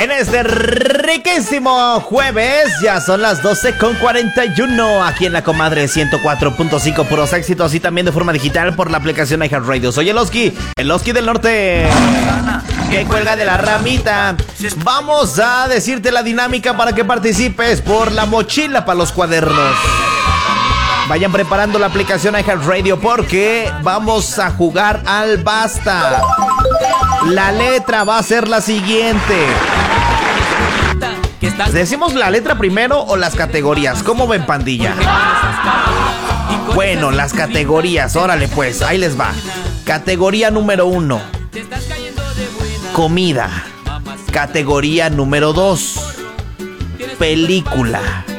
En este riquísimo jueves, ya son las 12:41 aquí en La Comadre 104.5, puros éxitos, y también de forma digital por la aplicación iHeartRadio. Soy el Oski del norte, que cuelga de la ramita. Vamos a decirte la dinámica para que participes por la mochila para los cuadernos. Vayan preparando la aplicación iHeartRadio porque vamos a jugar al basta. La letra va a ser la siguiente. ¿Decimos la letra primero o las categorías? ¿Cómo ven, pandilla? Bueno, las categorías, órale pues, ahí les va. Categoría número 1, comida. Categoría número 2, película.